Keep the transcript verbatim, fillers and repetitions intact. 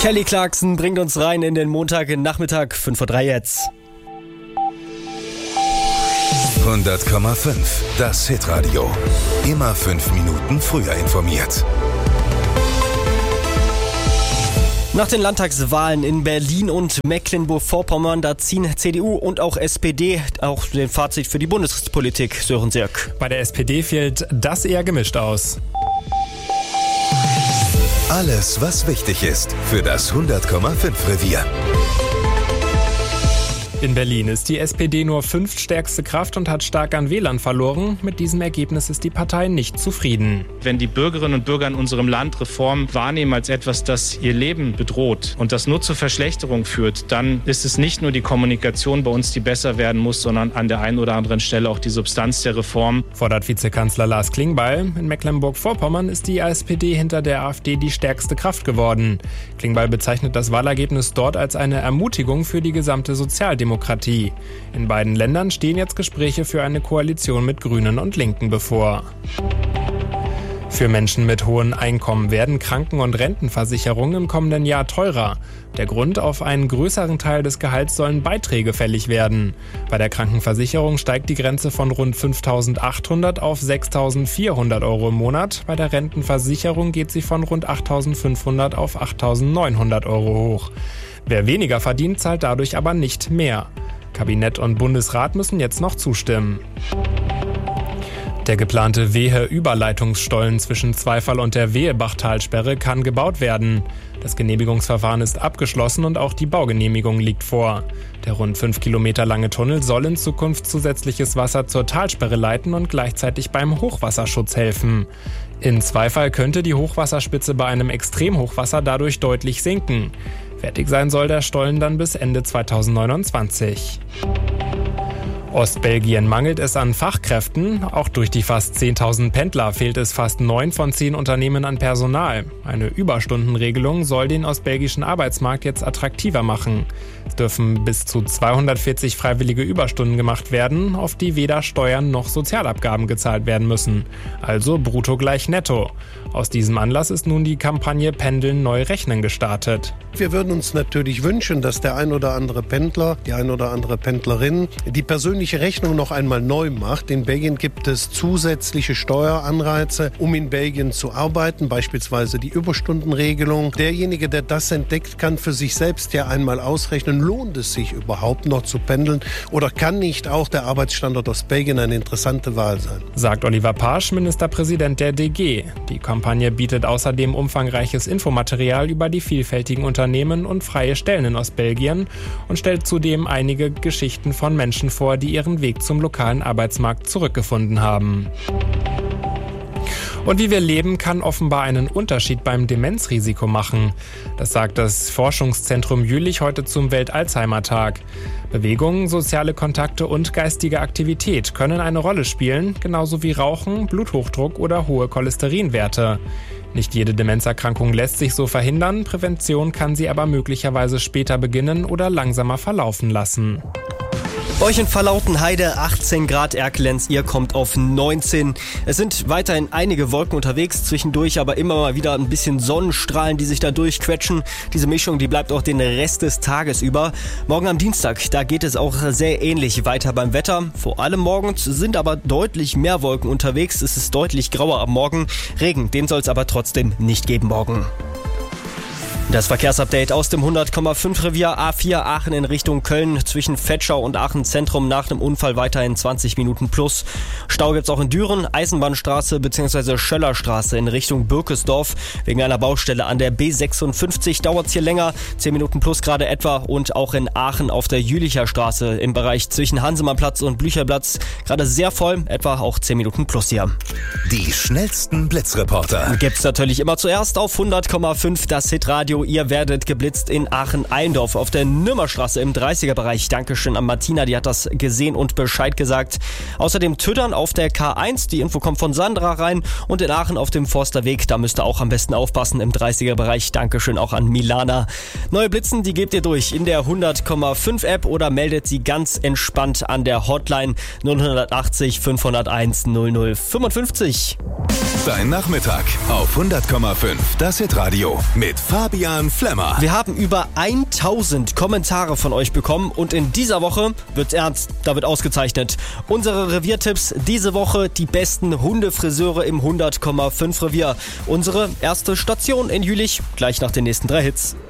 Kelly Clarkson bringt uns rein in den Montagnachmittag, fünf Uhr drei jetzt. hundert Komma fünf, das Hitradio. Immer fünf Minuten früher informiert. Nach den Landtagswahlen in Berlin und Mecklenburg-Vorpommern, da ziehen C D U und auch S P D auch den Fazit für die Bundespolitik. Sören Sirk. Bei der S P D fällt das eher gemischt aus. Alles, was wichtig ist für das hundert Komma fünf Revier. In Berlin ist die S P D nur fünftstärkste Kraft und hat stark an Wählern verloren. Mit diesem Ergebnis ist die Partei nicht zufrieden. Wenn die Bürgerinnen und Bürger in unserem Land Reform wahrnehmen als etwas, das ihr Leben bedroht und das nur zur Verschlechterung führt, dann ist es nicht nur die Kommunikation bei uns, die besser werden muss, sondern an der einen oder anderen Stelle auch die Substanz der Reform. Fordert Vizekanzler Lars Klingbeil. In Mecklenburg-Vorpommern ist die S P D hinter der AfD die stärkste Kraft geworden. Klingbeil bezeichnet das Wahlergebnis dort als eine Ermutigung für die gesamte Sozialdemokratie. In beiden Ländern stehen jetzt Gespräche für eine Koalition mit Grünen und Linken bevor. Für Menschen mit hohen Einkommen werden Kranken- und Rentenversicherungen im kommenden Jahr teurer. Der Grund: auf einen größeren Teil des Gehalts sollen Beiträge fällig werden. Bei der Krankenversicherung steigt die Grenze von rund fünftausendachthundert auf sechstausendvierhundert Euro im Monat. Bei der Rentenversicherung geht sie von rund achttausendfünfhundert auf achttausendneunhundert Euro hoch. Wer weniger verdient, zahlt dadurch aber nicht mehr. Kabinett und Bundesrat müssen jetzt noch zustimmen. Der geplante Wehe-Überleitungsstollen zwischen Zweifall und der Wehebachtalsperre kann gebaut werden. Das Genehmigungsverfahren ist abgeschlossen und auch die Baugenehmigung liegt vor. Der rund fünf Kilometer lange Tunnel soll in Zukunft zusätzliches Wasser zur Talsperre leiten und gleichzeitig beim Hochwasserschutz helfen. In Zweifall könnte die Hochwasserspitze bei einem Extremhochwasser dadurch deutlich sinken. Fertig sein soll der Stollen dann bis Ende zweitausendneunundzwanzig. Ostbelgien mangelt es an Fachkräften. Auch durch die fast zehntausend Pendler fehlt es fast neun von zehn Unternehmen an Personal. Eine Überstundenregelung soll den ostbelgischen Arbeitsmarkt jetzt attraktiver machen. Es dürfen bis zu zweihundertvierzig freiwillige Überstunden gemacht werden, auf die weder Steuern noch Sozialabgaben gezahlt werden müssen. Also brutto gleich netto. Aus diesem Anlass ist nun die Kampagne Pendeln neu rechnen gestartet. Wir würden uns natürlich wünschen, dass der ein oder andere Pendler, die ein oder andere Pendlerin die persönliche Rechnung noch einmal neu macht. In Belgien gibt es zusätzliche Steueranreize, um in Belgien zu arbeiten, beispielsweise die Überstundenregelung. Derjenige, der das entdeckt, kann für sich selbst ja einmal ausrechnen, lohnt es sich überhaupt noch zu pendeln oder kann nicht auch der Arbeitsstandort aus Belgien eine interessante Wahl sein? Sagt Oliver Pasch, Ministerpräsident der D G. Die Kampagne bietet außerdem umfangreiches Infomaterial über die vielfältigen Unternehmen und freie Stellen in Ostbelgien und stellt zudem einige Geschichten von Menschen vor, die ihren Weg zum lokalen Arbeitsmarkt zurückgefunden haben. Und wie wir leben, kann offenbar einen Unterschied beim Demenzrisiko machen. Das sagt das Forschungszentrum Jülich heute zum Welt-Alzheimer-Tag. Bewegung, soziale Kontakte und geistige Aktivität können eine Rolle spielen, genauso wie Rauchen, Bluthochdruck oder hohe Cholesterinwerte. Nicht jede Demenzerkrankung lässt sich so verhindern, Prävention kann sie aber möglicherweise später beginnen oder langsamer verlaufen lassen. Bei euch in Verlautenheide achtzehn Grad, Erkelenz, ihr kommt auf neunzehn. Es sind weiterhin einige Wolken unterwegs, zwischendurch aber immer mal wieder ein bisschen Sonnenstrahlen, die sich da durchquetschen. Diese Mischung, die bleibt auch den Rest des Tages über. Morgen am Dienstag, da geht es auch sehr ähnlich weiter beim Wetter. Vor allem morgens sind aber deutlich mehr Wolken unterwegs. Es ist deutlich grauer am Morgen. Regen, den soll es aber trotzdem nicht geben morgen. Das Verkehrsupdate aus dem hundert Komma fünf Revier. A vier Aachen in Richtung Köln zwischen Vetschau und Aachen Zentrum nach einem Unfall weiterhin zwanzig Minuten plus. Stau gibt's auch in Düren, Eisenbahnstraße bzw. Schöllerstraße in Richtung Birkesdorf. Wegen einer Baustelle an der B sechsundfünfzig dauert's hier länger, zehn Minuten plus gerade etwa. Und auch in Aachen auf der Jülicher Straße im Bereich zwischen Hansemannplatz und Blücherplatz gerade sehr voll, etwa auch zehn Minuten plus hier. Die schnellsten Blitzreporter Gibt's natürlich immer zuerst auf hundert Komma fünf das Hitradio. Ihr werdet geblitzt in Aachen-Allendorf auf der Nümmerstraße im dreißiger-Bereich. Dankeschön an Martina, die hat das gesehen und Bescheid gesagt. Außerdem Tüttern auf der K eins, die Info kommt von Sandra rein. Und in Aachen auf dem Forsterweg, da müsst ihr auch am besten aufpassen im dreißiger-Bereich. Dankeschön auch an Milana. Neue Blitzen, die gebt ihr durch in der hundert Komma fünf App oder meldet sie ganz entspannt an der Hotline null achtzig fünfhunderteins null null fünfundfünfzig. Dein Nachmittag auf hundert Komma fünf. Das Hitradio mit Fabian Flemmer. Wir haben über tausend Kommentare von euch bekommen und in dieser Woche wird's ernst. Da wird ausgezeichnet. Unsere Reviertipps diese Woche: die besten Hundefriseure im hundert Komma fünf Revier. Unsere erste Station in Jülich, gleich nach den nächsten drei Hits.